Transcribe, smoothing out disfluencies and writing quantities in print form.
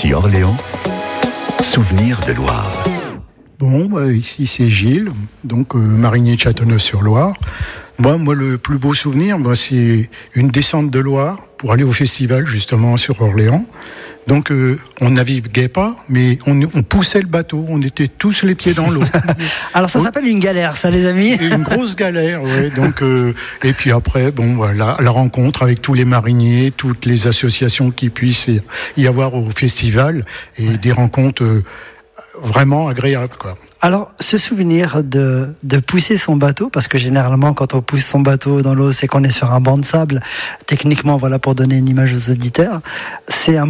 Ici Orléans, souvenir de Loire. Bon, ici c'est Gilles, donc marinier de Châteauneuf-sur-Loire. Moi, le plus beau souvenir, c'est une descente de Loire pour aller au festival, justement, sur Orléans. Donc, on naviguait pas, mais on poussait le bateau. On était tous les pieds dans l'eau. Alors, ça s'appelle une galère, ça, les amis. Une grosse galère, ouais. Donc, et puis après, voilà, la rencontre avec tous les mariniers, toutes les associations qui puissent y avoir au festival, et des rencontres vraiment agréables, quoi. Alors, ce souvenir de pousser son bateau, parce que généralement, quand on pousse son bateau dans l'eau, c'est qu'on est sur un banc de sable. Techniquement, voilà, pour donner une image aux auditeurs, c'est un